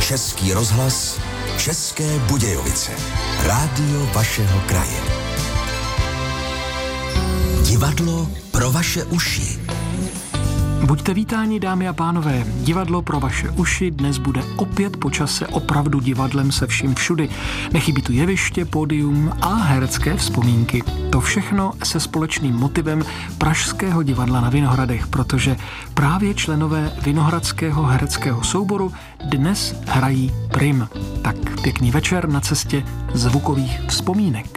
Český rozhlas, České Budějovice. Rádio vašeho kraje. Divadlo pro vaše uši. Buďte vítáni, dámy a pánové. Divadlo pro vaše uši dnes bude opět po čase opravdu divadlem se vším všudy. Nechybí tu jeviště, pódium a herecké vzpomínky. To všechno se společným motivem Pražského divadla na Vinohradech, protože právě členové Vinohradského hereckého souboru dnes hrají Prim. Tak pěkný večer na cestě zvukových vzpomínek.